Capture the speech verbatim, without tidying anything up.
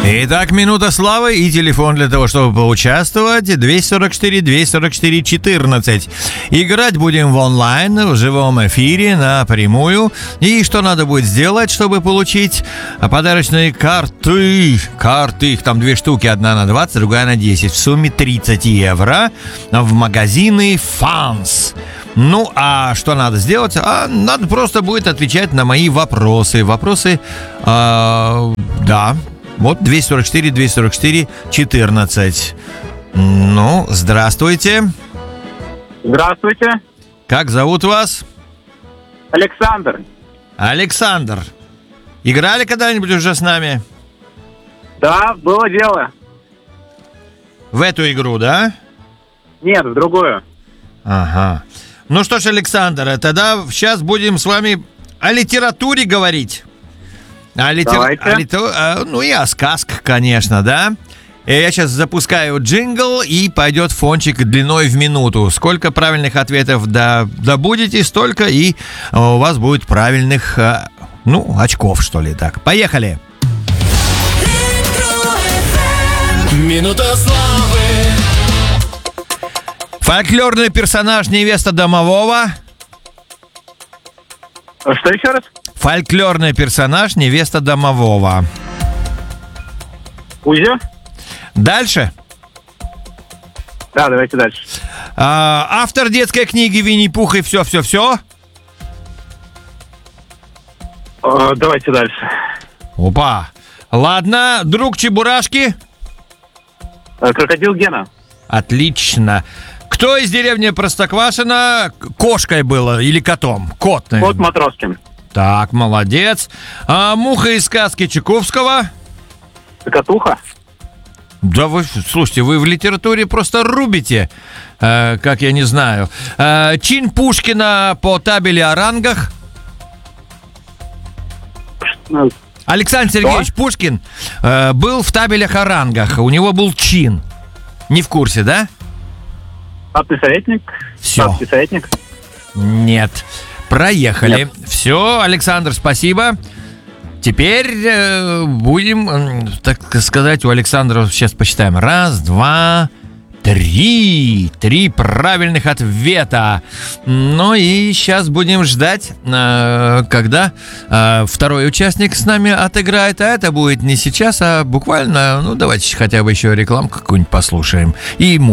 Итак, минута славы и телефон для того, чтобы поучаствовать. двести сорок четыре двести сорок четыре четырнадцать. Играть будем в онлайн, в живом эфире, напрямую. И что надо будет сделать, чтобы получить подарочные карты? Карты, их там две штуки, одна на двадцать, другая на десять. В сумме тридцать евро в магазины Фанс. Ну, а что надо сделать? А надо просто будет отвечать на мои вопросы. Вопросы, э, да. Вот двести сорок четыре двести сорок четыре четырнадцать. Ну, здравствуйте. Здравствуйте. Как зовут вас? Александр. Александр. Играли когда-нибудь уже с нами? Да, было дело. В эту игру, да? Нет, в другую. Ага. Ну что ж, Александр, тогда сейчас будем с вами о литературе говорить. О литер... о литер... Ну и о сказках, конечно, да? И я сейчас запускаю джингл, и пойдет фончик длиной в минуту. Сколько правильных ответов добудете, столько и у вас будет правильных, ну, очков, что ли, так. Поехали! Минута славы. Фольклорный персонаж невеста домового. Что еще раз? Фольклорный персонаж невеста домового. Кузя? Дальше. Да, давайте дальше. А, автор детской книги Винни-Пух и все-все-все. О, давайте дальше. Опа. Ладно, друг Чебурашки. Крокодил Гена. Отлично. Кто из деревни Простоквашино кошкой было или котом? Кот, наверное. Кот Матроскин. Так, молодец. А муха из сказки Чайковского? Котуха. Да вы, слушайте, вы в литературе просто рубите, э, как я не знаю. Э, чин Пушкина по табели о рангах. Александр Сергеевич Что? Пушкин э, был в табелях о рангах. У него был чин. Не в курсе, да? Статский советник. Все. Статский советник. Нет. Проехали. Нет. Все, Александр, спасибо. Теперь э, будем, э, так сказать, у Александра сейчас посчитаем. Раз, два, три. Три правильных ответа. Ну и сейчас будем ждать, э, когда э, второй участник с нами отыграет. А это будет не сейчас, а буквально, ну давайте хотя бы еще рекламку какую-нибудь послушаем. И